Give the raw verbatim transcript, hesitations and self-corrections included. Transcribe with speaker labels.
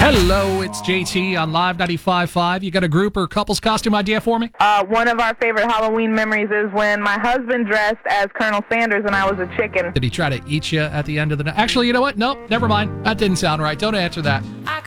Speaker 1: Hello, it's J T on Live ninety-five point five. You got a group or couples costume idea for me?
Speaker 2: Uh, one of our favorite Halloween memories is when my husband dressed as Colonel Sanders and I was a chicken.
Speaker 1: Did he try to eat you at the end of the night? Actually, you know what? Nope, never mind. That didn't sound right. Don't answer that.